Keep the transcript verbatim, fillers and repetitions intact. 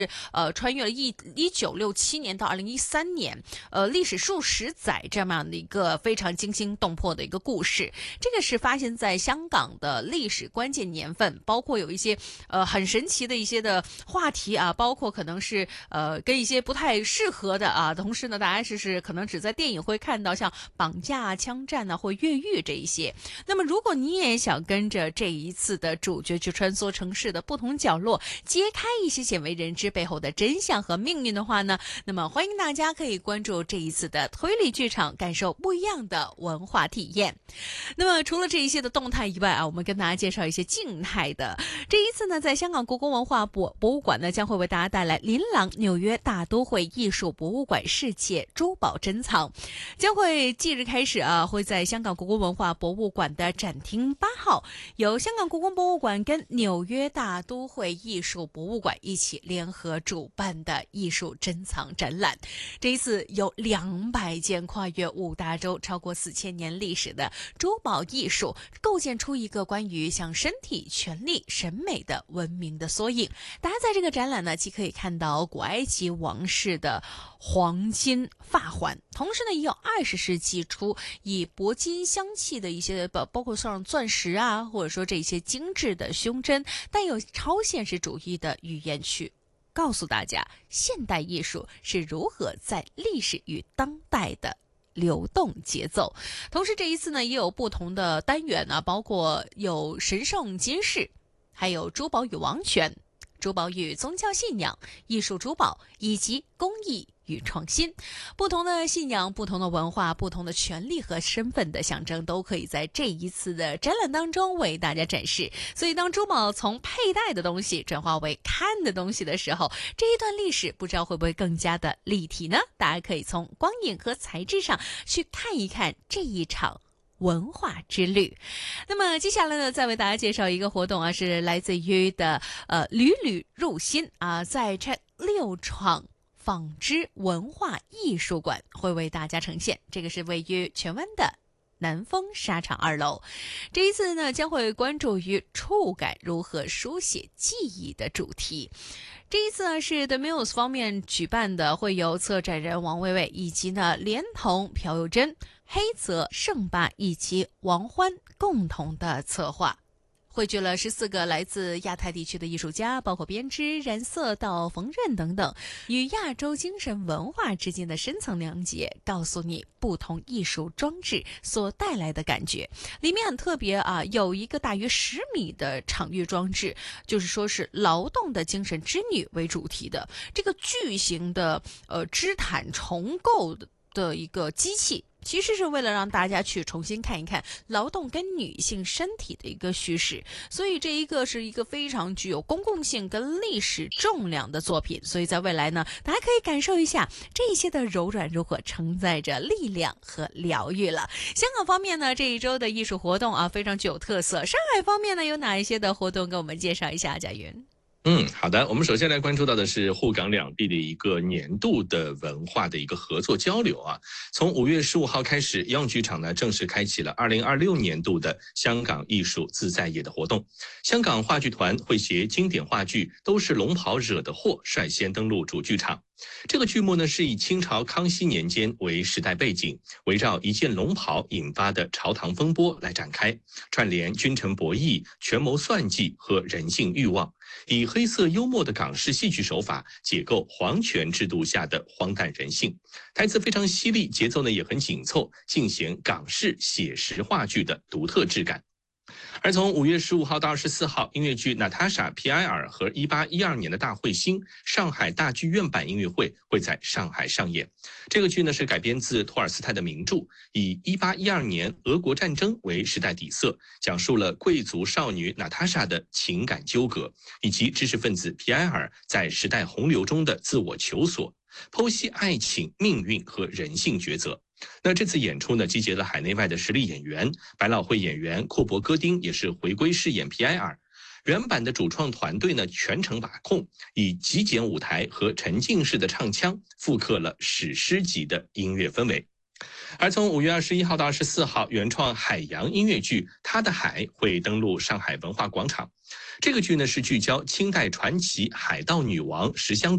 呃，穿越了一一九六七年到二零一三年，呃，历史数十载这么样的一个非常惊心动魄的一个故事。这个是发现在香港的历史关键年份，包括有一些呃很神奇的一些的话题啊，包括可能是呃跟一些不太适合的啊，同时呢，大家是是可能只在电影会看到像绑架啊、枪战啊或越狱这一些。那么，如果你也想跟着这一次的主角去穿梭城市的不同角落，揭开一些鲜为人知背后的真相和命运的话呢，那么欢迎大家可以关注这一次的推理剧场，感受不一样的文化体验。那么除了这一些的动态以外啊，我们跟大家介绍一些静态的。这一次呢，在香港故宫文化博博物馆呢，将会为大家带来琳琅纽约大都会艺术博物馆世界珠宝珍藏，将会即日开始啊，会在香港故宫文化博物馆的展厅八号，由香港故宫博物馆跟纽约大都会艺术博物馆一起联合主办的艺术珍藏展览。这一次有两百件跨越五大洲、超过四千年历史的珠宝艺术，构建出一个关于像身体、权力、审美的文明的缩影。大家在这个展览呢，既可以看到古埃及王室的黄金发环，同时呢，也有二十世纪初以铂金香气的一些包包括像钻石啊，或者说这些精致的胸针，带有超现实主义的语言去告诉大家现代艺术是如何在历史与当代的流动节奏。同时这一次呢，也有不同的单元呢，包括有神圣金饰，还有珠宝与王权、珠宝与宗教信仰、艺术珠宝以及工艺与创新。不同的信仰、不同的文化、不同的权利和身份的象征，都可以在这一次的展览当中为大家展示。所以当珠宝从佩戴的东西转化为看的东西的时候，这一段历史不知道会不会更加的立体呢？大家可以从光影和材质上去看一看这一场文化之旅。那么接下来呢，再为大家介绍一个活动啊，是来自于的呃旅旅入心啊，在这六创纺织文化艺术馆会为大家呈现，这个是位于荃湾的南丰纱厂二楼。这一次呢，将会关注于触感如何书写记忆的主题。这一次呢，是 The Muse 方面举办的，会由策展人王薇薇以及呢连同朴佑珍、黑泽圣巴以及王欢共同的策划。汇聚了十四个来自亚太地区的艺术家，包括编织、染色到缝纫等等，与亚洲精神文化之间的深层连接，告诉你不同艺术装置所带来的感觉。里面很特别啊，有一个大约十米的场域装置，就是说是劳动的精神织女为主题的这个巨型的呃织毯重构的的一个机器，其实是为了让大家去重新看一看劳动跟女性身体的一个叙事，所以这一个是一个非常具有公共性跟历史重量的作品。所以在未来呢，大家可以感受一下这些的柔软如何承载着力量和疗愈了。香港方面呢，这一周的艺术活动啊非常具有特色。上海方面呢，有哪一些的活动跟我们介绍一下，贾云？ 嗯，好的。我们首先来关注到的是沪港两地的一个年度的文化的一个合作交流啊。从五月十五号开始，央剧场呢正式开启了二零二六年度的香港艺术自在夜的活动。香港话剧团会携经典话剧《都是龙袍惹的祸》率先登陆主剧场。这个剧目呢是以清朝康熙年间为时代背景，围绕一件龙袍引发的朝堂风波来展开，串联君臣博弈、权谋算计和人性欲望，以黑色幽默的港式戏剧手法解构皇权制度下的荒诞人性。台词非常犀利，节奏呢也很紧凑，尽显港式写实话剧的独特质感。而从五月十五号到二十四号，音乐剧《娜塔莎皮埃尔》和一八一二年的大彗星上海大剧院版音乐会会在上海上演。这个剧呢是改编自托尔斯泰的名著，以一八一二年俄国战争为时代底色，讲述了贵族少女娜塔莎的情感纠葛，以及知识分子皮埃尔在时代洪流中的自我求索，剖析爱情、命运和人性抉择。那这次演出呢，集结了海内外的实力演员，百老汇演员库珀戈丁也是回归饰演皮埃尔。原版的主创团队呢全程把控，以极简舞台和沉浸式的唱腔复刻了史诗级的音乐氛围。 而从五月二十一号到二十四号，原创海洋音乐剧《它的海》会登陆上海文化广场。这个剧呢是聚焦清代传奇海盗女王石香